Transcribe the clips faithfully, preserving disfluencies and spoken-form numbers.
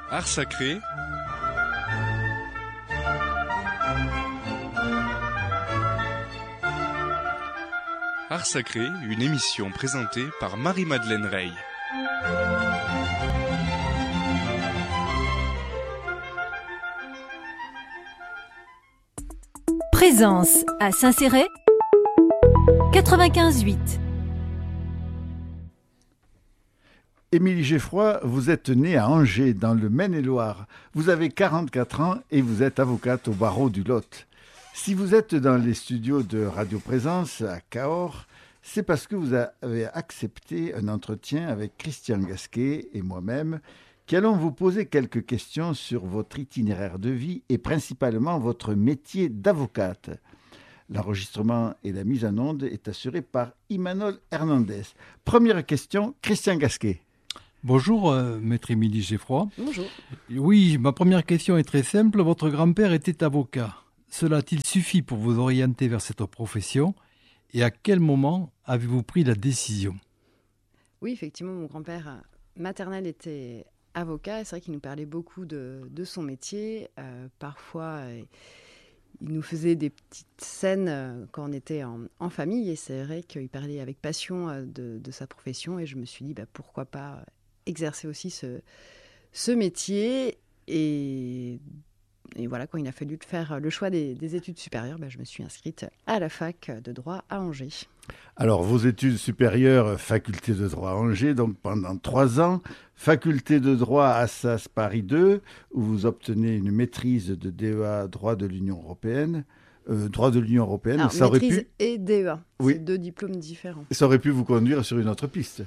Art sacré. Art sacré, une émission présentée par Marie-Madeleine Rey. Présence à Saint-Céré, quatre-vingt-quinze huit. Émilie Geffroy, vous êtes née à Angers, dans le Maine-et-Loire. Vous avez quarante-quatre ans et vous êtes avocate au barreau du Lot. Si vous êtes dans les studios de Radio Présence à Cahors, c'est parce que vous avez accepté un entretien avec Christian Gasquet et moi-même, qui allons vous poser quelques questions sur votre itinéraire de vie et principalement votre métier d'avocate. L'enregistrement et la mise en onde est assuré par Imanol Hernandez. Première question, Christian Gasquet. Bonjour, euh, maître Émilie Geffroy. Bonjour. Oui, ma première question est très simple. Votre grand-père était avocat. Cela a-t-il suffi pour vous orienter vers cette profession? Et à quel moment avez-vous pris la décision? Oui, effectivement, mon grand-père maternel était avocat. C'est vrai qu'il nous parlait beaucoup de, de son métier. Euh, parfois, euh, il nous faisait des petites scènes euh, quand on était en, en famille. Et c'est vrai qu'il parlait avec passion euh, de, de sa profession. Et je me suis dit, bah, pourquoi pas exercer aussi ce, ce métier. Et, et voilà, quand il a fallu faire le choix des, des études supérieures, bah, je me suis inscrite à la fac de droit à Angers. Alors, vos études supérieures, faculté de droit à Angers, donc pendant trois ans, faculté de droit à Assas Paris deux, où vous obtenez une maîtrise de D E A droit de l'Union européenne. Euh, droit de l'Union européenne, Alors, ça aurait maîtrise pu... et D E A, Oui. c'est deux diplômes différents. Ça aurait pu vous conduire sur une autre piste.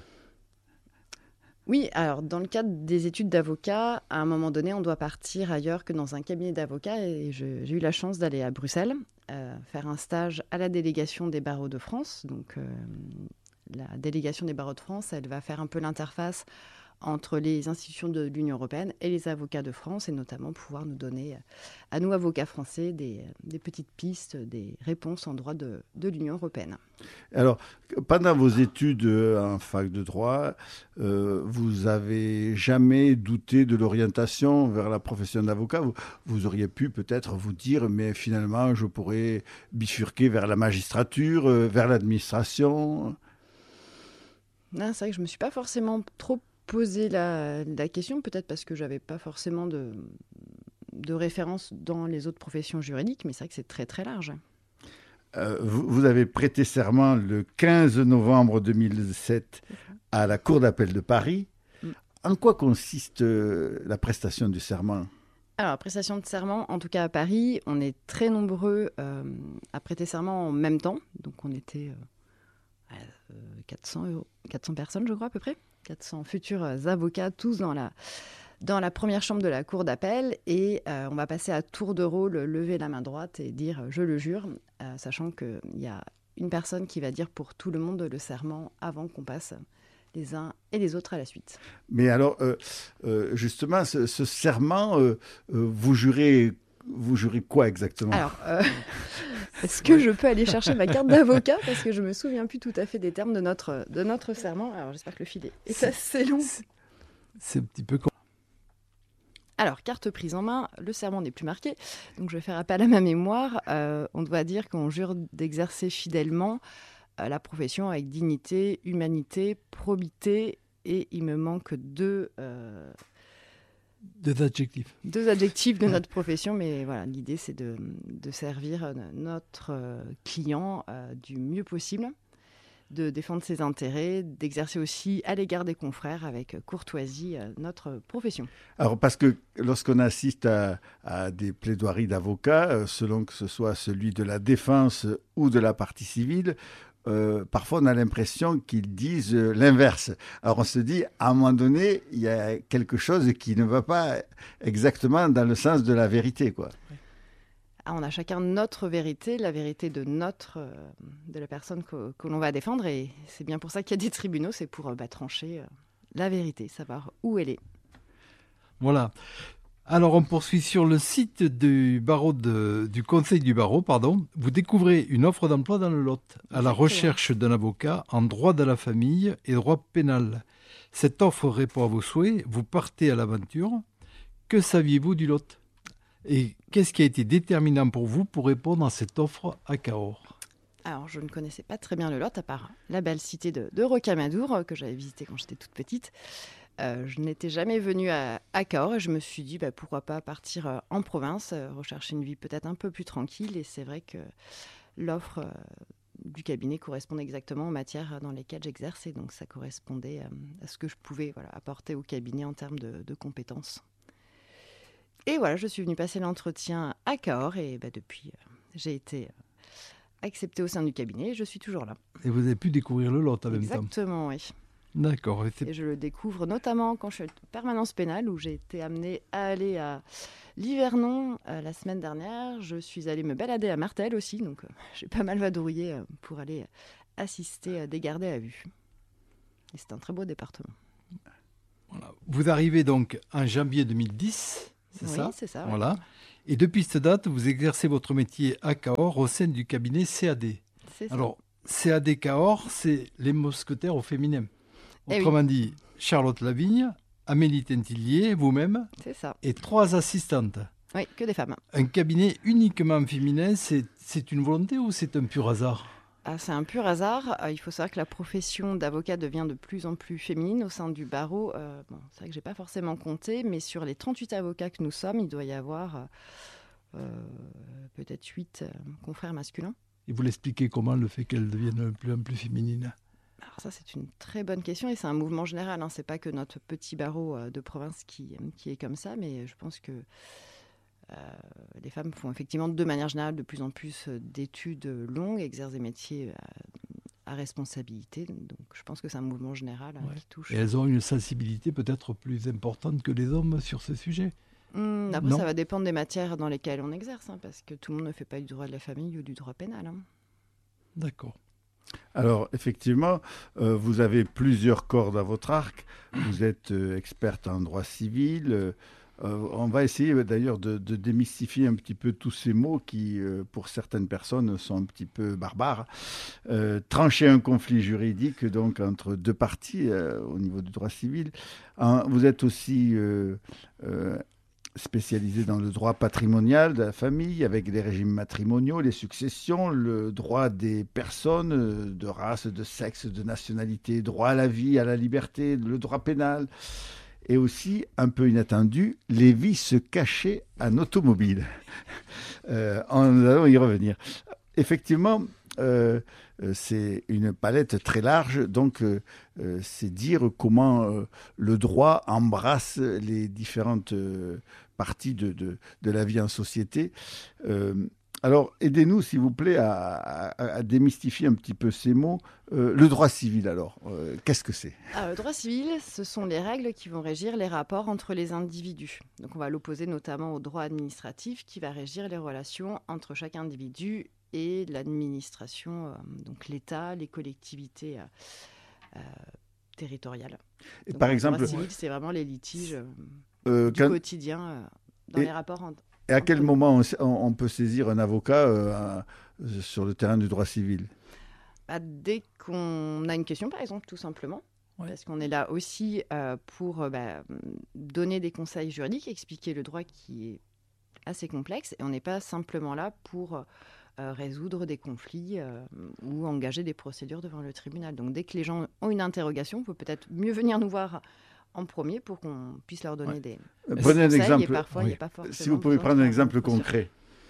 Oui, alors dans le cadre des études d'avocat, à un moment donné, on doit partir ailleurs que dans un cabinet d'avocats. Et je, j'ai eu la chance d'aller à Bruxelles, euh, faire un stage à la délégation des barreaux de France. Donc euh, la délégation des barreaux de France, elle va faire un peu l'interface entre les institutions de l'Union européenne et les avocats de France, et notamment pouvoir nous donner, à nous avocats français, des, des petites pistes, des réponses en droit de, de l'Union européenne. Alors, pendant vos études en fac de droit, euh, vous avez jamais douté de l'orientation vers la profession d'avocat? vous, vous auriez pu peut-être vous dire, mais finalement, je pourrais bifurquer vers la magistrature, euh, vers l'administration? Non, c'est vrai que je ne me suis pas forcément trop poser la, la question, peut-être parce que je n'avais pas forcément de, de référence dans les autres professions juridiques, mais c'est vrai que c'est très très large. Euh, vous, vous avez prêté serment le quinze novembre deux mille sept à la Cour d'appel de Paris. Mm. En quoi consiste euh, la prestation du serment? Alors, la prestation de serment, en tout cas à Paris, on est très nombreux euh, à prêter serment en même temps. Donc on était euh, euh, quatre cents, quatre cents personnes, je crois, à peu près. quatre cents futurs avocats, tous dans la, dans la première chambre de la cour d'appel. Et euh, on va passer à tour de rôle, lever la main droite et dire « je le jure euh, », sachant qu'il y a une personne qui va dire pour tout le monde le serment avant qu'on passe les uns et les autres à la suite. Mais alors, euh, euh, justement, ce, ce serment, euh, euh, vous jurez... Vous jurez quoi exactement? Alors, euh, est-ce que je peux aller chercher ma carte d'avocat? Parce que je ne me souviens plus tout à fait des termes de notre, de notre serment. Alors, j'espère que le fil est c'est, assez long. C'est, c'est un petit peu... Com- Alors, carte prise en main, le serment n'est plus marqué. Donc, je vais faire appel à ma mémoire. Euh, on doit dire qu'on jure d'exercer fidèlement euh, la profession avec dignité, humanité, probité. Et il me manque deux... Euh, Deux adjectifs. Deux adjectifs de notre profession, mais voilà, l'idée c'est de, de servir notre client euh, du mieux possible, de défendre ses intérêts, d'exercer aussi à l'égard des confrères avec courtoisie euh, notre profession. Alors, parce que lorsqu'on assiste à, à des plaidoiries d'avocats, euh, selon que ce soit celui de la défense ou de la partie civile, Euh, parfois on a l'impression qu'ils disent euh, l'inverse. Alors on se dit, à un moment donné, il y a quelque chose qui ne va pas exactement dans le sens de la vérité, quoi. Ah, on a chacun notre vérité, la vérité de notre, euh, de la personne que, que l'on va défendre, et c'est bien pour ça qu'il y a des tribunaux, c'est pour euh, bah, trancher euh, la vérité, savoir où elle est. Voilà. Alors, on poursuit sur le site du barreau de, du Conseil du barreau, pardon. Vous découvrez une offre d'emploi dans le Lot, à la recherche d'un avocat en droit de la famille et droit pénal. Cette offre répond à vos souhaits. Vous partez à l'aventure. que saviez-vous du Lot? Et qu'est-ce qui a été déterminant pour vous pour répondre à cette offre à Cahors? Alors, je ne connaissais pas très bien le Lot, à part la belle cité de, de Rocamadour, euh, que j'avais visitée quand j'étais toute petite. Euh, je n'étais jamais venue à, à Cahors et je me suis dit, bah, pourquoi pas partir euh, en province, euh, rechercher une vie peut-être un peu plus tranquille. Et c'est vrai que l'offre euh, du cabinet correspondait exactement aux matières dans lesquelles j'exerce. Et donc, ça correspondait euh, à ce que je pouvais voilà, apporter au cabinet en termes de, de compétences. Et voilà, je suis venue passer l'entretien à Cahors et bah, depuis, euh, j'ai été euh, acceptée au sein du cabinet et je suis toujours là. Et vous avez pu découvrir le Lot en même temps? Exactement, oui. D'accord. Et, et je le découvre notamment quand je suis en permanence pénale où j'ai été amenée à aller à l'Hivernon euh, la semaine dernière. Je suis allée me balader à Martel aussi, donc euh, j'ai pas mal vadrouillé euh, pour aller assister à des gardés à vue. Et c'est un très beau département. Voilà. Vous arrivez donc en janvier deux mille dix. C'est oui, ça c'est ça. Voilà. Oui. Et depuis cette date, vous exercez votre métier à Cahors au sein du cabinet C A D. C'est ça. Alors, C A D Cahors, c'est les mousquetaires au féminin. Eh Autrement oui. dit, Charlotte Lavigne, Amélie Tintillier, vous-même, C'est ça. et trois assistantes. Oui, que des femmes. Un cabinet uniquement féminin, c'est, c'est une volonté ou c'est un pur hasard? Ah, c'est un pur hasard. Euh, il faut savoir que la profession d'avocat devient de plus en plus féminine au sein du barreau. Euh, bon, c'est vrai que je n'ai pas forcément compté, mais sur les trente-huit avocats que nous sommes, il doit y avoir euh, peut-être huit euh, confrères masculins. Et vous l'expliquez comment, le fait qu'elles deviennent de plus en plus féminines? Alors ça, c'est une très bonne question et c'est un mouvement général. Hein. Ce n'est pas que notre petit barreau euh, de province qui, qui est comme ça, mais je pense que Euh, les femmes font effectivement de manière générale de plus en plus d'études longues, exercent des métiers à, à responsabilité. Donc je pense que c'est un mouvement général hein, ouais. qui touche. Et elles ont une sensibilité peut-être plus importante que les hommes sur ce sujet. Mmh, après, non. ça va dépendre des matières dans lesquelles on exerce, hein, parce que tout le monde ne fait pas du droit de la famille ou du droit pénal. Hein. D'accord. Alors, effectivement, euh, vous avez plusieurs cordes à votre arc. Vous êtes euh, experte en droit civil. Euh, Euh, on va essayer d'ailleurs de, de démystifier un petit peu tous ces mots qui, euh, pour certaines personnes, sont un petit peu barbares. Euh, trancher un conflit juridique donc entre deux parties euh, au niveau du droit civil. Hein, vous êtes aussi euh, euh, spécialisé dans le droit patrimonial de la famille, avec les régimes matrimoniaux, les successions, le droit des personnes de race, de sexe, de nationalité, droit à la vie, à la liberté, le droit pénal. Et aussi, un peu inattendu, les vices cachés en automobile. euh, nous allons y revenir. Effectivement, euh, c'est une palette très large, donc euh, c'est dire comment euh, le droit embrasse les différentes euh, parties de, de, de la vie en société. Euh, Alors, aidez-nous, s'il vous plaît, à, à, à démystifier un petit peu ces mots. Euh, le droit civil, alors, euh, qu'est-ce que c'est ? Alors, le droit civil, ce sont les règles qui vont régir les rapports entre les individus. Donc, on va l'opposer notamment au droit administratif qui va régir les relations entre chaque individu et l'administration, euh, donc l'État, les collectivités euh, euh, territoriales. Et donc, par le exemple, droit civil, c'est vraiment les litiges euh, euh, du quand... quotidien euh, dans et... les rapports entre... Et à quel moment on, on peut saisir un avocat euh, sur le terrain du droit civil ? Bah, dès qu'on a une question, par exemple, tout simplement. Ouais. Parce qu'on est là aussi euh, pour euh, bah, donner des conseils juridiques, expliquer le droit qui est assez complexe. Et on n'est pas simplement là pour euh, résoudre des conflits euh, ou engager des procédures devant le tribunal. Donc dès que les gens ont une interrogation, il faut peut-être mieux venir nous voir en premier pour qu'on puisse leur donner ouais. des Prenez conseils. un exemple. Et parfois, oui. il n'y a pas forcément si vous pouvez prendre un exemple concret.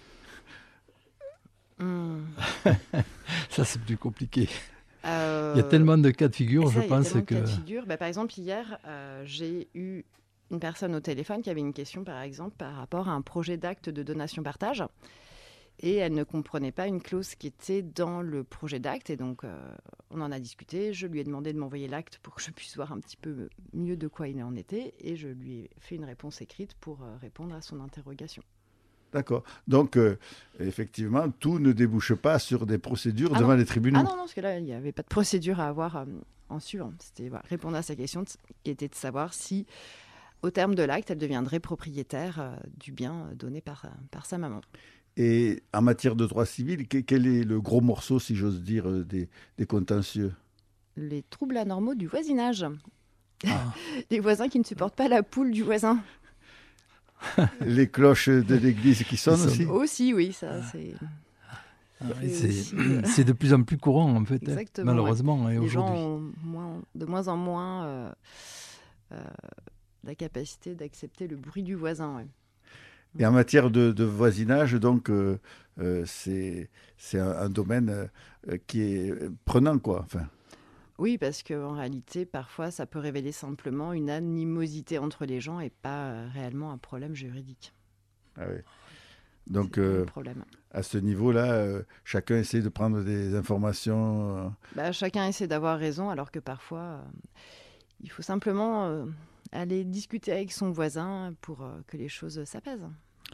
Hum. Ça, c'est plus compliqué. Euh... Il y a tellement de cas de figure, ça, je pense il y a que... De cas de figure. Bah, par exemple, hier, euh, j'ai eu une personne au téléphone qui avait une question, par exemple, par rapport à un projet d'acte de donation-partage. Et elle ne comprenait pas une clause qui était dans le projet d'acte. Et donc, euh, on en a discuté. Je lui ai demandé de m'envoyer l'acte pour que je puisse voir un petit peu mieux de quoi il en était. Et je lui ai fait une réponse écrite pour euh, répondre à son interrogation. D'accord. Donc, euh, effectivement, tout ne débouche pas sur des procédures ah devant non. les tribunaux. Ah non, non, parce que là, il n'y avait pas de procédure à avoir euh, en suivant. C'était voilà, répondre à sa question qui était de savoir si, au terme de l'acte, elle deviendrait propriétaire euh, du bien donné par, par sa maman. Et en matière de droit civil, quel est le gros morceau, si j'ose dire, des, des contentieux ? Les troubles anormaux du voisinage. Ah. Les voisins qui ne supportent pas la poule du voisin. Les cloches de l'église qui sonnent sonnent. aussi. Aussi, oui, ça, c'est... Ah, Et c'est, aussi, c'est de plus en plus courant, en fait, hein, Exactement, malheureusement, et Les gens aujourd'hui. ont moins, de moins en moins euh, euh, la capacité d'accepter le bruit du voisin. Ouais. Et en matière de, de voisinage, donc, euh, euh, c'est, c'est un, un domaine euh, qui est prenant, quoi. Enfin, Oui, parce qu'en réalité, parfois, ça peut révéler simplement une animosité entre les gens et pas euh, réellement un problème juridique. ah oui. Donc, C'est pas euh, un problème. à ce niveau-là, euh, chacun essaie de prendre des informations. euh, Bah, chacun essaie d'avoir raison, alors que parfois, euh, il faut simplement euh, aller discuter avec son voisin pour euh, que les choses s'apaisent.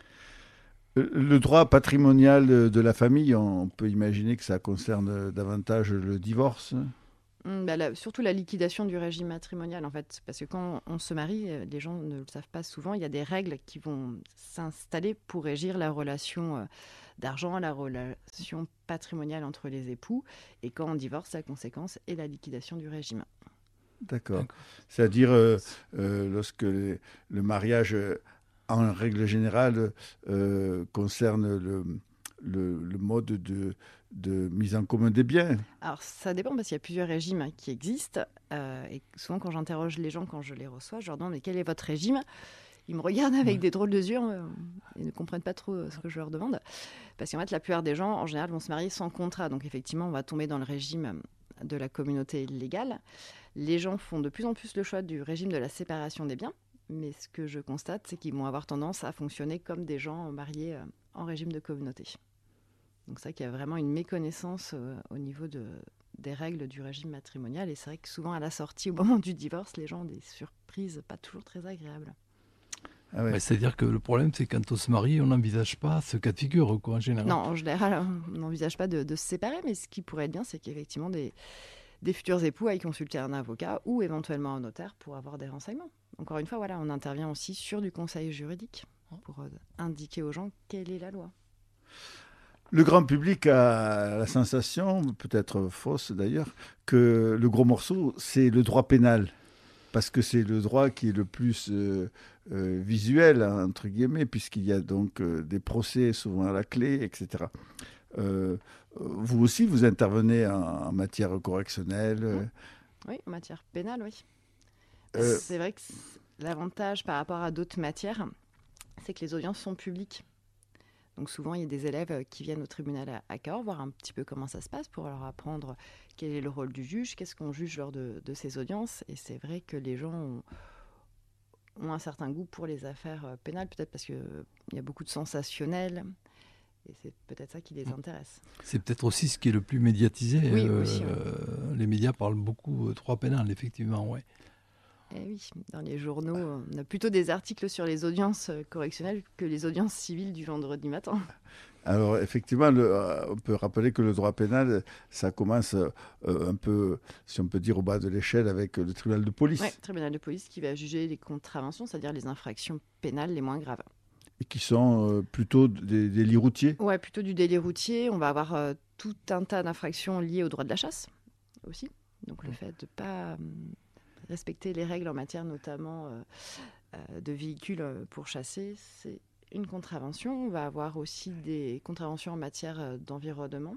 Le droit patrimonial de la famille, on peut imaginer que ça concerne davantage le divorce. Hum, bah, la- surtout la liquidation du régime matrimonial, en fait. Parce que quand on se marie, euh, les gens ne le savent pas souvent, il y a des règles qui vont s'installer pour régir la relation euh, d'argent, la relation patrimoniale entre les époux. Et quand on divorce, la conséquence est la liquidation du régime. D'accord. D'accord. C'est-à-dire, euh, euh, lorsque les- le mariage, euh, en règle générale, euh, concerne le, le- le mode de, de mise en commun des biens. Alors, ça dépend parce qu'il y a plusieurs régimes hein, qui existent. euh, et souvent, quand j'interroge les gens, quand je les reçois, je leur demande mais quel est votre régime. Ils me regardent avec Ouais. des drôles de yeux euh, et ne comprennent pas trop euh, ce que je leur demande. Parce qu'en fait, la plupart des gens, en général, vont se marier sans contrat. Donc, effectivement, on va tomber dans le régime de la communauté légale. Les gens font de plus en plus le choix du régime de la séparation des biens. Mais ce que je constate, c'est qu'ils vont avoir tendance à fonctionner comme des gens mariés euh, en régime de communauté. Donc, c'est vrai qu'il y a vraiment une méconnaissance euh, au niveau de, des règles du régime matrimonial. Et c'est vrai que souvent, à la sortie, au moment du divorce, les gens ont des surprises pas toujours très agréables. Ah ouais. Ouais, c'est-à-dire que le problème, c'est quand on se marie, on n'envisage pas ce cas de figure, quoi, en général. Non, en général, on n'envisage pas de, de se séparer, mais ce qui pourrait être bien, c'est qu'effectivement, des, des futurs époux aillent consulter un avocat ou éventuellement un notaire pour avoir des renseignements. Encore une fois, voilà, on intervient aussi sur du conseil juridique pour euh, indiquer aux gens quelle est la loi. Le grand public a la sensation, peut-être fausse d'ailleurs, que le gros morceau, c'est le droit pénal. Parce que c'est le droit qui est le plus euh, euh, visuel, hein, entre guillemets, puisqu'il y a donc euh, des procès souvent à la clé, et cetera. Euh, vous aussi, vous intervenez en, en matière correctionnelle. euh, Oui, en matière pénale, oui. Euh, C'est vrai que c'est- l'avantage par rapport à d'autres matières, c'est que les audiences sont publiques. Donc souvent, il y a des élèves qui viennent au tribunal à, à Cahors voir un petit peu comment ça se passe pour leur apprendre quel est le rôle du juge, qu'est-ce qu'on juge lors de, de ces audiences. Et c'est vrai que les gens ont, ont un certain goût pour les affaires euh, pénales, peut-être parce qu'il y a beaucoup de sensationnel. Et c'est peut-être ça qui les intéresse. C'est peut-être aussi ce qui est le plus médiatisé. Oui, euh, aussi, ouais. euh, les médias parlent beaucoup euh, droit pénal, effectivement, ouais. Et oui, dans les journaux, euh, on a plutôt des articles sur les audiences euh, correctionnelles que les audiences civiles du vendredi matin. Alors, effectivement, le- euh, on peut rappeler que le droit pénal, ça commence euh, un peu, si on peut dire, au bas de l'échelle avec le tribunal de police, Oui, tribunal de police qui va juger les contraventions, c'est-à-dire les infractions pénales les moins graves. et qui sont euh, plutôt des délits routiers. Ouais, plutôt du délit routier. On va avoir euh, tout un tas d'infractions liées au droit de la chasse aussi. Donc le fait de ne pas euh, respecter les règles en matière notamment euh, euh, de véhicules euh, pour chasser, c'est une contravention. On va avoir aussi des contraventions en matière euh, d'environnement.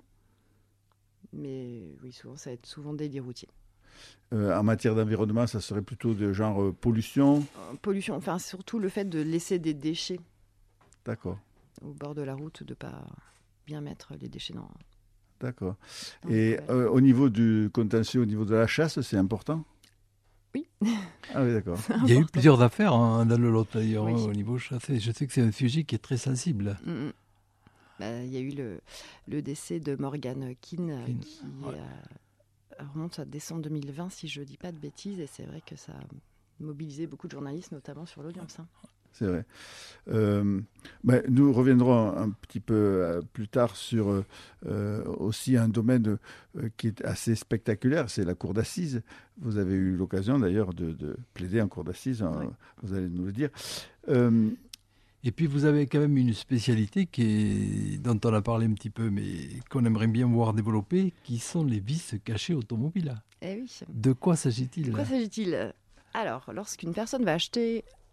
Mais oui, souvent, ça va être souvent délit routier. Euh, en matière d'environnement, ça serait plutôt de genre euh, pollution. Euh, pollution, enfin surtout le fait de laisser des déchets D'accord, au bord de la route, de ne pas bien mettre les déchets dans... d'accord. dans Et les poubelles. euh, au niveau du contentieux, au niveau de la chasse, c'est important? Oui. Ah oui, d'accord. Il y a eu plusieurs affaires hein, dans le Lot, d'ailleurs, Oui. hein, au niveau chassé. Je sais que c'est un sujet qui est très sensible. Mm, mm. Bah, il y a eu le, le décès de Morgan Keane euh, Keane, qui ouais. euh, remonte à décembre deux mille vingt, si je ne dis pas de bêtises, et c'est vrai que ça a mobilisé beaucoup de journalistes, notamment sur l'audience. hein. C'est vrai. Euh, ben, nous reviendrons un petit peu euh, plus tard sur euh, euh, aussi un domaine euh, qui est assez spectaculaire, c'est la cour d'assises. Vous avez eu l'occasion d'ailleurs de, de plaider en cour d'assises, hein, Oui. vous allez nous le dire. Euh, Et puis vous avez quand même une spécialité qui est, dont on a parlé un petit peu, mais qu'on aimerait bien voir développer, qui sont les vis cachées automobiles. Eh oui. De quoi s'agit-il De quoi s'agit-il? Alors, lorsqu'une personne va acheter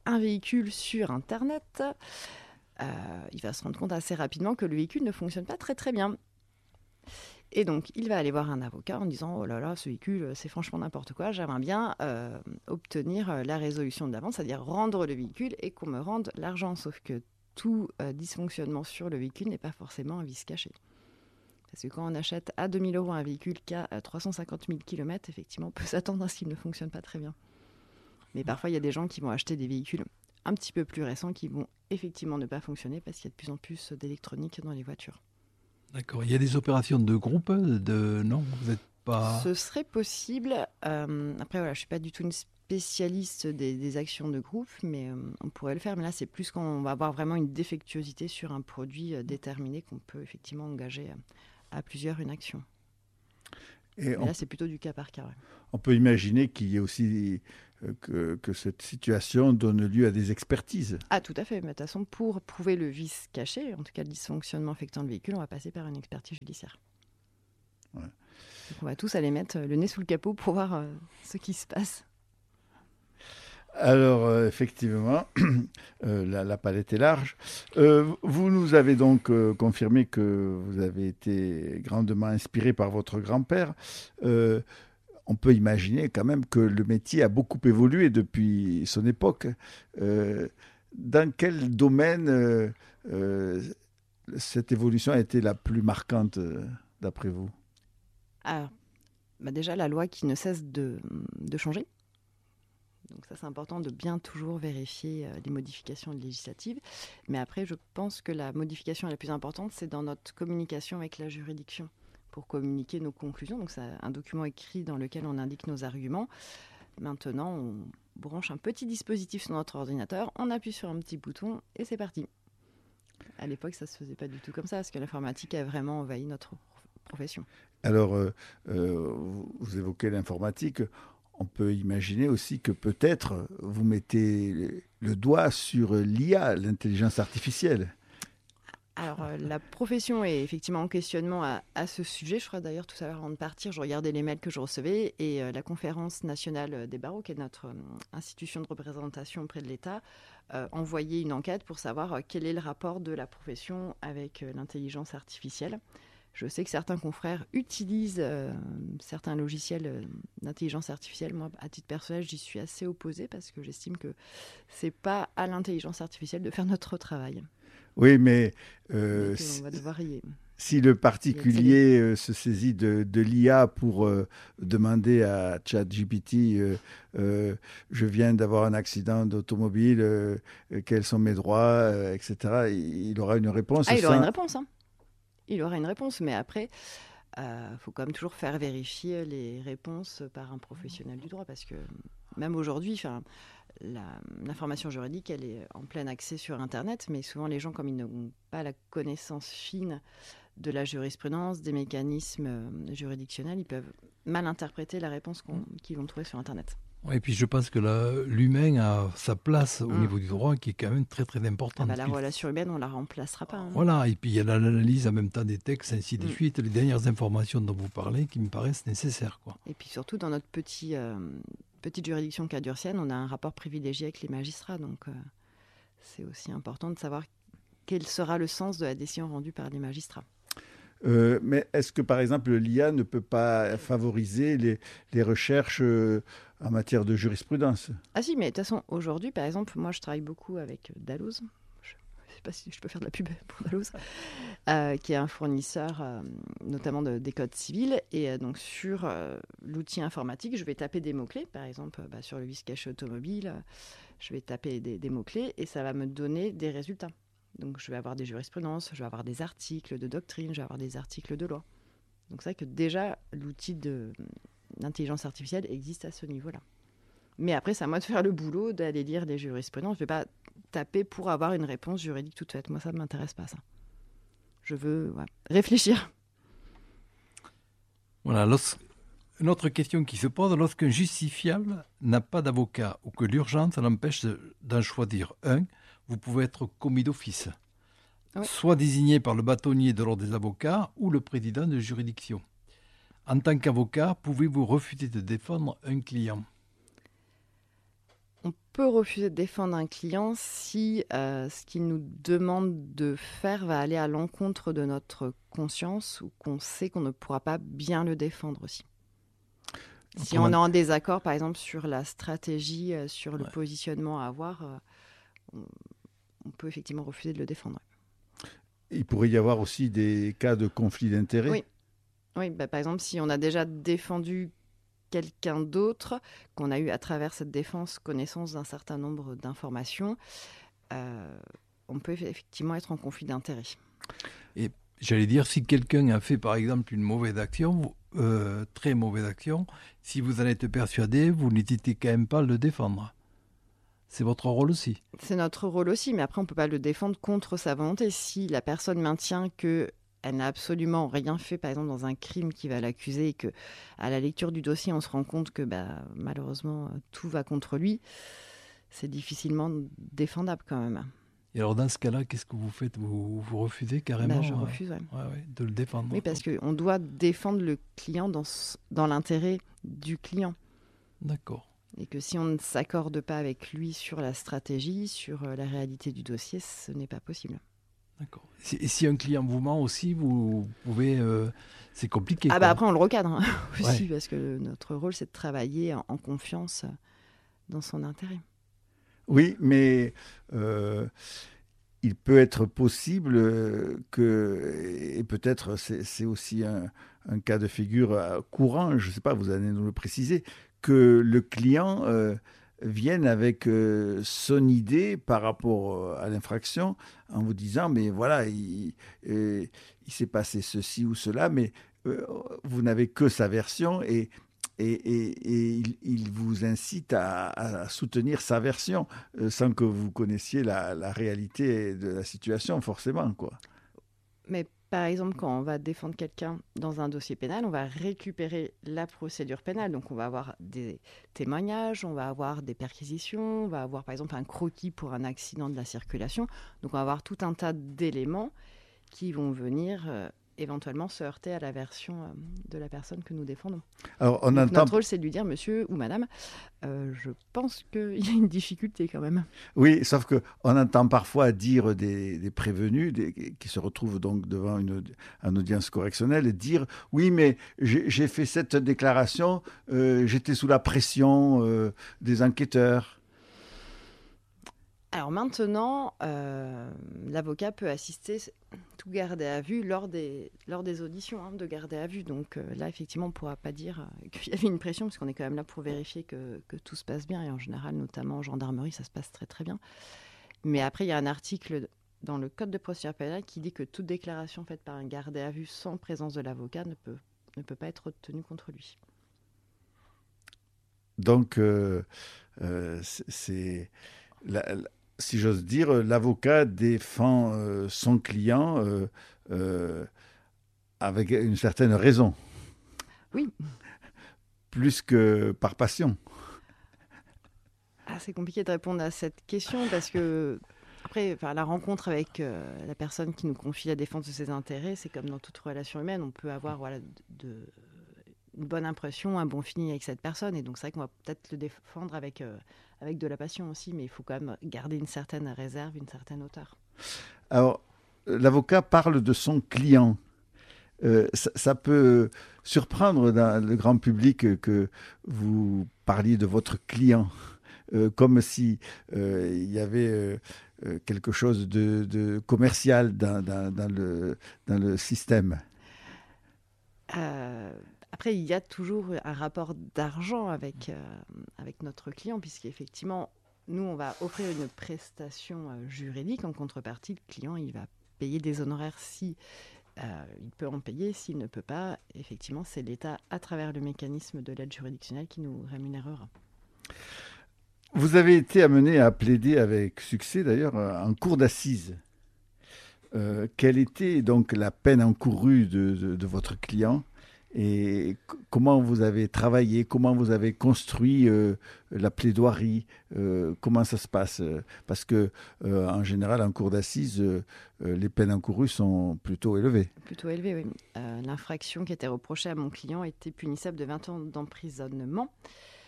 un véhicule sur Internet, euh, il va se rendre compte assez rapidement que le véhicule ne fonctionne pas très très bien. Et donc, il va aller voir un avocat en disant « Oh là là, ce véhicule, c'est franchement n'importe quoi. J'aimerais bien euh, obtenir la résolution de la vente, c'est-à-dire rendre le véhicule et qu'on me rende l'argent. » Sauf que tout euh, dysfonctionnement sur le véhicule n'est pas forcément un vice caché. Parce que quand on achète à deux mille euros un véhicule qui a trois cent cinquante mille kilomètres, effectivement, on peut s'attendre à ce qu'il ne fonctionne pas très bien. Mais parfois, il y a des gens qui vont acheter des véhicules un petit peu plus récents qui vont effectivement ne pas fonctionner parce qu'il y a de plus en plus d'électronique dans les voitures. D'accord. Il y a des opérations de groupe de... Non, vous n'êtes pas... Ce serait possible. Euh, après, voilà, je ne suis pas du tout une spécialiste des, des actions de groupe, mais euh, on pourrait le faire. Mais là, c'est plus quand on va avoir vraiment une défectuosité sur un produit euh, déterminé qu'on peut effectivement engager à, à plusieurs une action. Et on, là, c'est plutôt du cas par cas. Ouais. On peut imaginer qu'il y ait aussi euh, que, que cette situation donne lieu à des expertises. Ah, tout à fait. Mais de toute façon, pour prouver le vice caché, en tout cas le dysfonctionnement affectant le véhicule, on va passer par une expertise judiciaire. Ouais. Donc, on va tous aller mettre le nez sous le capot pour voir euh, ce qui se passe. Alors, euh, effectivement, euh, la, la palette est large. Euh, vous nous avez donc euh, confirmé que vous avez été grandement inspiré par votre grand-père. Euh, on peut imaginer quand même que le métier a beaucoup évolué depuis son époque. Euh, dans quel domaine euh, euh, cette évolution a été la plus marquante, euh, d'après vous ? Alors, bah déjà, la loi qui ne cesse de, de changer. Donc ça, c'est important de bien toujours vérifier euh, les modifications législatives. Mais après, je pense que la modification la plus importante, c'est dans notre communication avec la juridiction pour communiquer nos conclusions. Donc c'est un document écrit dans lequel on indique nos arguments. Maintenant, on branche un petit dispositif sur notre ordinateur, on appuie sur un petit bouton et c'est parti. À l'époque, ça ne se faisait pas du tout comme ça, parce que l'informatique a vraiment envahi notre profession. Alors, euh, euh, vous évoquez l'informatique. On peut imaginer aussi que peut-être vous mettez le doigt sur l'I A, l'intelligence artificielle. Alors, euh, la profession est effectivement en questionnement à, à ce sujet. Je crois d'ailleurs tout à l'heure, avant de partir, je regardais les mails que je recevais et euh, la Conférence nationale des barreaux, qui est notre euh, institution de représentation auprès de l'État, euh, envoyait une enquête pour savoir euh, quel est le rapport de la profession avec euh, l'intelligence artificielle. Je sais que certains confrères utilisent euh, certains logiciels euh, d'intelligence artificielle. Moi, à titre personnel, j'y suis assez opposée parce que j'estime que ce n'est pas à l'intelligence artificielle de faire notre travail. Oui, mais euh, on va devoir y... si le particulier euh, se saisit de, de l'I A pour euh, demander à ChatGPT euh, euh, « je viens d'avoir un accident d'automobile, euh, quels sont mes droits euh, ?» et cetera, il aura une réponse. Ah, il sans... aura une réponse, hein. Il aura une réponse, mais après, il euh, faut quand même toujours faire vérifier les réponses par un professionnel du droit, parce que même aujourd'hui, la, l'information juridique, elle est en plein accès sur Internet, mais souvent les gens, comme ils n'ont pas la connaissance fine de la jurisprudence, des mécanismes juridictionnels, ils peuvent mal interpréter la réponse qu'on, qu'ils vont trouver sur Internet. Et puis je pense que la, l'humain a sa place au mmh. niveau du droit qui est quand même très très importante. Ah bah, la relation humaine, on ne la remplacera pas. Hein. Voilà, et puis il y a l'analyse en même temps des textes, ainsi de mmh. suite, les dernières informations dont vous parlez qui me paraissent nécessaires. Quoi. Et puis surtout, dans notre petit, euh, petite juridiction cadurcienne, on a un rapport privilégié avec les magistrats. Donc euh, c'est aussi important de savoir quel sera le sens de la décision rendue par les magistrats. Euh, mais est-ce que, par exemple, l'I A ne peut pas favoriser les, les recherches euh, en matière de jurisprudence ? Ah si, mais de toute façon, aujourd'hui, par exemple, moi, je travaille beaucoup avec Dalloz. Je ne sais pas si je peux faire de la pub pour Dalloz, euh, qui est un fournisseur, euh, notamment de, des codes civils. Et euh, donc, sur euh, l'outil informatique, je vais taper des mots-clés. Par exemple, bah, sur le vice caché automobile, euh, je vais taper des, des mots-clés et ça va me donner des résultats. Donc, je vais avoir des jurisprudences, je vais avoir des articles de doctrine, je vais avoir des articles de loi. Donc, c'est vrai que déjà, l'outil de, d'intelligence artificielle existe à ce niveau-là. Mais après, c'est à moi de faire le boulot, d'aller lire les jurisprudences. Je ne vais pas taper pour avoir une réponse juridique toute faite. Moi, ça ne m'intéresse pas, ça. Je veux ouais, réfléchir. Voilà. Lorsque... Une autre question qui se pose, lorsqu'un justifiable n'a pas d'avocat ou que l'urgence l'empêche d'en choisir un, vous pouvez être commis d'office, oui. soit désigné par le bâtonnier de l'ordre des avocats ou le président de juridiction. En tant qu'avocat, pouvez-vous refuser de défendre un client ? On peut refuser de défendre un client si euh, ce qu'il nous demande de faire va aller à l'encontre de notre conscience ou qu'on sait qu'on ne pourra pas bien le défendre aussi. Si Comment... on est en désaccord, par exemple, sur la stratégie, euh, sur le ouais. positionnement à avoir, euh, on, on peut effectivement refuser de le défendre. Il pourrait y avoir aussi des cas de conflit d'intérêts. Oui, oui bah, par exemple, si on a déjà défendu quelqu'un d'autre, qu'on a eu à travers cette défense connaissance d'un certain nombre d'informations, euh, on peut effectivement être en conflit d'intérêts. Et j'allais dire, si quelqu'un a fait par exemple une mauvaise action, euh, très mauvaise action, si vous en êtes persuadé, vous n'hésitez quand même pas à le défendre. C'est votre rôle aussi. C'est notre rôle aussi, mais après on ne peut pas le défendre contre sa volonté. Si la personne maintient que elle n'a absolument rien fait, par exemple, dans un crime qui va l'accuser et qu'à la lecture du dossier, on se rend compte que bah, malheureusement, tout va contre lui, c'est difficilement défendable quand même. Et alors, dans ce cas-là, qu'est-ce que vous faites ? vous, vous refusez carrément bah, Je refuse, ouais. Ouais, ouais, de le défendre. Oui, parce qu'on doit défendre le client dans, dans l'intérêt du client. D'accord. Et que si on ne s'accorde pas avec lui sur la stratégie, sur la réalité du dossier, ce n'est pas possible. D'accord. Et si un client vous ment aussi, vous pouvez... Euh, c'est compliqué. Ah quoi. bah après, on le recadre hein, aussi, ouais. parce que notre rôle, c'est de travailler en, en confiance dans son intérêt. Oui, mais euh, il peut être possible que, et peut-être c'est, c'est aussi un, un cas de figure courant, je ne sais pas, vous allez nous le préciser, que le client... Euh, viennent avec euh, son idée par rapport à l'infraction en vous disant mais voilà il, euh, il s'est passé ceci ou cela mais euh, vous n'avez que sa version et, et, et, et il, il vous incite à, à soutenir sa version euh, sans que vous connaissiez la, la réalité de la situation forcément quoi. Mais par exemple, quand on va défendre quelqu'un dans un dossier pénal, on va récupérer la procédure pénale. Donc, on va avoir des témoignages, on va avoir des perquisitions, on va avoir par exemple un croquis pour un accident de la circulation. Donc, on va avoir tout un tas d'éléments qui vont venir euh, éventuellement se heurter à la version euh, de la personne que nous défendons. Alors, on Donc, entend... Notre rôle, c'est de lui dire, monsieur ou madame, euh, je pense qu'il y a une difficulté quand même. Oui, sauf qu'on entend parfois dire des, des prévenus des, qui se retrouvent donc devant une, une audience correctionnelle dire « Oui, mais j'ai, j'ai fait cette déclaration, euh, j'étais sous la pression euh, des enquêteurs. » Alors maintenant, euh, l'avocat peut assister tout gardé à vue lors des, lors des auditions hein, de gardé à vue. Donc euh, là, effectivement, on ne pourra pas dire euh, qu'il y avait une pression, parce qu'on est quand même là pour vérifier que, que tout se passe bien. Et en général, notamment en gendarmerie, ça se passe très très bien. Mais après, il y a un article dans le Code de procédure pénale qui dit que toute déclaration faite par un gardé à vue sans présence de l'avocat ne peut, ne peut pas être tenue contre lui. Donc, euh, euh, c'est... c'est la, la... Si j'ose dire, l'avocat défend euh, son client euh, euh, avec une certaine raison. Oui. Plus que par passion. Ah, c'est compliqué de répondre à cette question parce que, après, enfin, la rencontre avec euh, la personne qui nous confie la défense de ses intérêts, c'est comme dans toute relation humaine, on peut avoir voilà, de, de, une bonne impression, un bon feeling avec cette personne. Et donc, c'est vrai qu'on va peut-être le défendre avec... Euh, avec de la passion aussi, mais il faut quand même garder une certaine réserve, une certaine hauteur. Alors, l'avocat parle de son client. Euh, ça, ça peut surprendre dans le grand public que vous parliez de votre client, euh, comme si euh, il y avait euh, quelque chose de, de commercial dans, dans, dans, le, dans le système. Euh... Après, il y a toujours un rapport d'argent avec, euh, avec notre client, puisqu'effectivement, nous, on va offrir une prestation euh, juridique. En contrepartie, le client, il va payer des honoraires si euh, il peut en payer. S'il ne peut pas, effectivement, c'est l'État, à travers le mécanisme de l'aide juridictionnelle, qui nous rémunérera. Vous avez été amené à plaider avec succès, d'ailleurs, en cour d'assises. Euh, quelle était donc la peine encourue de, de, de votre client ? Et c- comment vous avez travaillé, comment vous avez construit euh, la plaidoirie, euh, comment ça se passe euh, Parce que euh, en général, en cour d'assises, euh, euh, les peines encourues sont plutôt élevées. Plutôt élevées, oui. Euh, l'infraction qui était reprochée à mon client était punissable de vingt ans d'emprisonnement.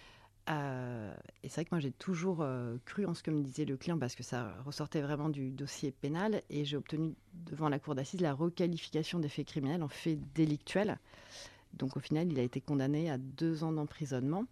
Euh, et c'est vrai que moi, j'ai toujours euh, cru en ce que me disait le client parce que ça ressortait vraiment du dossier pénal. Et j'ai obtenu devant la cour d'assises la requalification des faits criminels en faits délictuels. Donc, au final, il a été condamné à deux ans d'emprisonnement.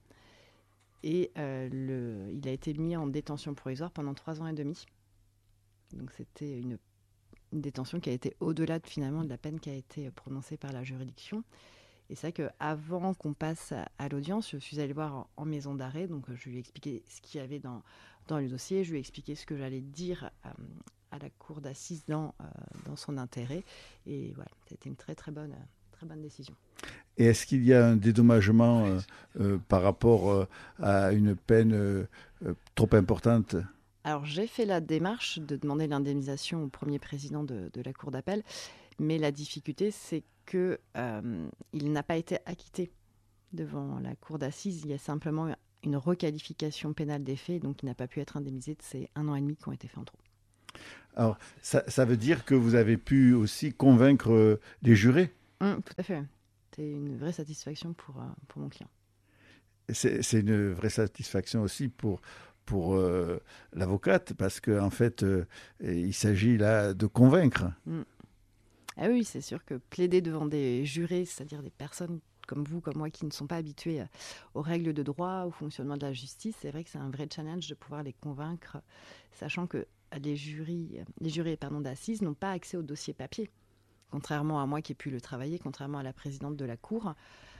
Et euh, le, il a été mis en détention provisoire pendant trois ans et demi. Donc, c'était une, une détention qui a été au-delà de, finalement de la peine qui a été prononcée par la juridiction. Et c'est vrai qu'avant qu'on passe à, à l'audience, je suis allée voir en, en maison d'arrêt. Donc, je lui ai expliqué ce qu'il y avait dans, dans le dossier. Je lui ai expliqué ce que j'allais dire euh, à la cour d'assises dans, euh, dans son intérêt. Et voilà, c'était une très, très bonne, très bonne décision. Et est-ce qu'il y a un dédommagement euh, euh, par rapport euh, à une peine euh, euh, trop importante ? Alors, j'ai fait la démarche de demander l'indemnisation au premier président de, de la cour d'appel. Mais la difficulté, c'est qu'il euh, n'a pas été acquitté devant la cour d'assises. Il y a simplement une requalification pénale des faits, donc il n'a pas pu être indemnisé de ces un an et demi qui ont été faits en trop. Alors, ça, ça veut dire que vous avez pu aussi convaincre euh, les jurés ? Mmh, tout à fait. C'est une vraie satisfaction pour, euh, pour mon client. C'est, c'est une vraie satisfaction aussi pour, pour euh, l'avocate, parce qu'en en fait, euh, il s'agit là de convaincre. Mmh. Ah oui, c'est sûr que plaider devant des jurés, c'est-à-dire des personnes comme vous, comme moi, qui ne sont pas habituées aux règles de droit, au fonctionnement de la justice, c'est vrai que c'est un vrai challenge de pouvoir les convaincre, sachant que les jurys, les jurés pardon, d'assises n'ont pas accès au dossier papier, contrairement à moi qui ai pu le travailler, contrairement à la présidente de la cour.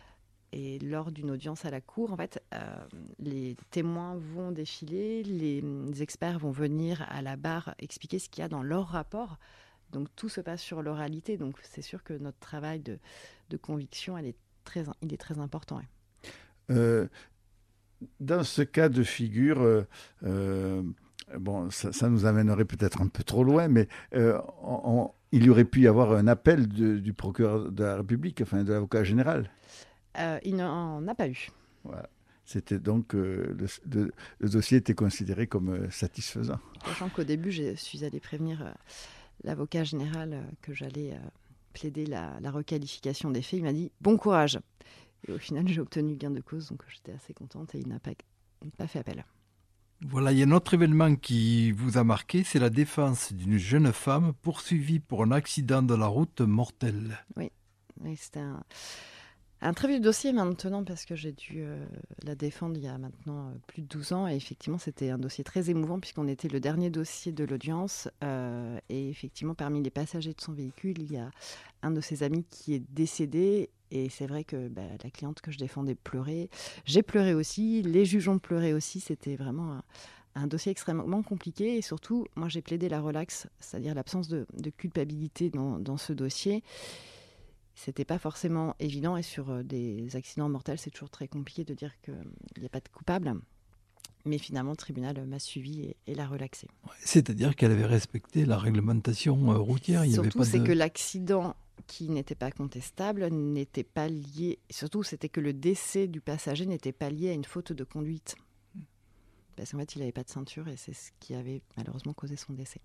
Et lors d'une audience à la cour, en fait, euh, les témoins vont défiler, les, les experts vont venir à la barre expliquer ce qu'il y a dans leur rapport. Donc tout se passe sur l'oralité. Donc c'est sûr que notre travail de, de conviction, elle est très, il est très important. Ouais. Euh, dans ce cas de figure, euh, euh, bon, ça, ça nous amènerait peut-être un peu trop loin, mais euh, on, on, il y aurait pu y avoir un appel de, du procureur de la République, enfin de l'avocat général. Euh, il n'en a pas eu. Voilà. C'était donc euh, le, le, le dossier était considéré comme euh, satisfaisant. Sachant qu'au début, je suis allée prévenir euh, l'avocat général euh, que j'allais euh, plaider la, la requalification des faits. Il m'a dit bon courage. Et au final, j'ai obtenu gain de cause, donc j'étais assez contente et il n'a pas, pas fait appel. Voilà, il y a un autre événement qui vous a marqué, c'est la défense d'une jeune femme poursuivie pour un accident de la route mortel. Oui, oui c'était un, un très vieux dossier maintenant parce que j'ai dû euh, la défendre il y a maintenant euh, plus de douze ans. Et effectivement, c'était un dossier très émouvant puisqu'on était le dernier dossier de l'audience. Euh, et effectivement, parmi les passagers de son véhicule, il y a un de ses amis qui est décédé. Et c'est vrai que bah, la cliente que je défendais pleurait. J'ai pleuré aussi, les juges ont pleuré aussi. C'était vraiment un, un dossier extrêmement compliqué. Et surtout, moi, j'ai plaidé la relaxe, c'est-à-dire l'absence de, de culpabilité dans, dans ce dossier. C'était pas forcément évident. Et sur euh, des accidents mortels, c'est toujours très compliqué de dire qu'il n'y a pas de coupable. Mais finalement, le tribunal m'a suivi et, et l'a relaxé. C'est-à-dire qu'elle avait respecté la réglementation routière. Il y Surtout, avait pas c'est de... que l'accident qui n'était pas contestable n'était pas lié... Surtout, c'était que le décès du passager n'était pas lié à une faute de conduite. Parce qu'en fait, il n'avait pas de ceinture et c'est ce qui avait malheureusement causé son décès.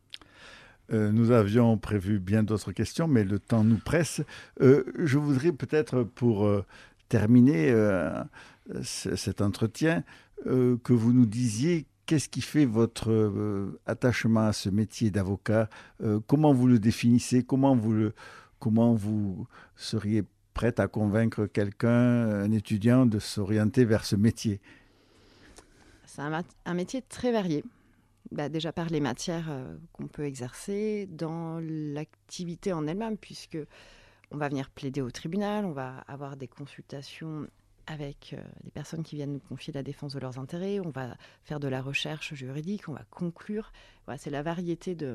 Euh, nous avions prévu bien d'autres questions, mais le temps nous presse. Euh, je voudrais peut-être, pour euh, terminer euh, c- cet entretien, euh, que vous nous disiez qu'est-ce qui fait votre euh, attachement à ce métier d'avocat, euh, comment vous le définissez, comment vous, le, comment vous seriez prête à convaincre quelqu'un, un étudiant, de s'orienter vers ce métier. C'est un, mat- un métier très varié. Bah, déjà par les matières euh, qu'on peut exercer, dans l'activité en elle-même, puisque on va venir plaider au tribunal, on va avoir des consultations avec euh, les personnes qui viennent nous confier la défense de leurs intérêts, on va faire de la recherche juridique, on va conclure. Voilà, c'est la variété de,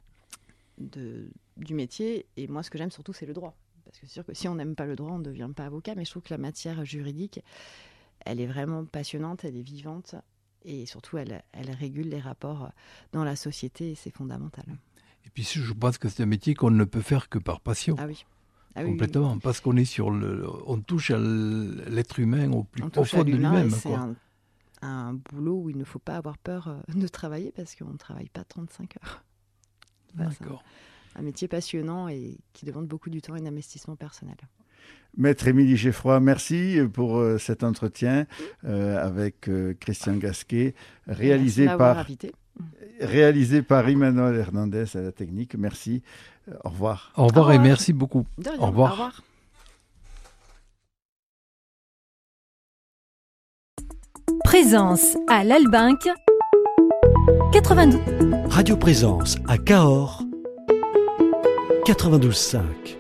de, du métier. Et moi, ce que j'aime surtout, c'est le droit. Parce que c'est sûr que si on n'aime pas le droit, on ne devient pas avocat. Mais je trouve que la matière juridique, elle est vraiment passionnante, elle est vivante. Et surtout, elle, elle régule les rapports dans la société et c'est fondamental. Et puis, je pense que c'est un métier qu'on ne peut faire que par passion. Ah oui. Ah Complètement, oui, oui. Parce qu'on est sur le, on touche à l'être humain au plus on profond de lui-même. C'est un, un boulot où il ne faut pas avoir peur de travailler parce qu'on ne travaille pas trente-cinq heures. Enfin, D'accord. Un, un métier passionnant et qui demande beaucoup du temps et d'investissement personnel. Maître Émilie Geffroy, merci pour euh, cet entretien euh, avec euh, Christian Gasquet, réalisé par, réalisé par Emmanuel Hernandez à la technique. Merci. Euh, au revoir. Au revoir, au revoir et merci beaucoup. De rien. Au revoir. Au revoir. Présence à l'Albinque quatre-vingt-douze. Radio Présence à Cahors quatre-vingt-douze virgule cinq.